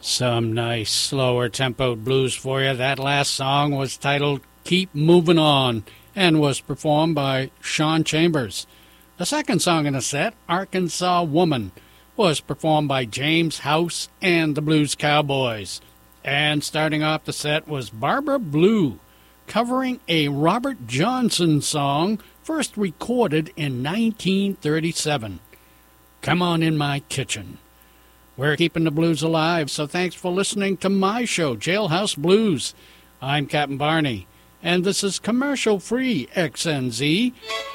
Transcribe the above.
Some nice slower tempoed blues for you. That last song was titled Keep Moving On and was performed by Sean Chambers. The second song in the set, Arkansas Woman, was performed by James House and the Blues Cowboys. And starting off the set was Barbara Blue, covering a Robert Johnson song first recorded in 1937. Come On In My Kitchen. We're keeping the blues alive, so thanks for listening to my show, Jailhouse Blues. I'm Captain Barney, and this is commercial-free XNZ